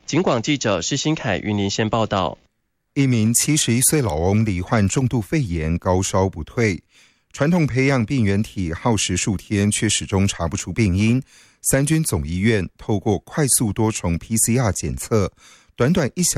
警广记者施新凯云林县报道。 一名71岁老翁罹患重度肺炎，高烧不退，传统培养病原体耗时数天，却始终查不出病因。三军总医院透过快速多重 PCR 检测，短短1小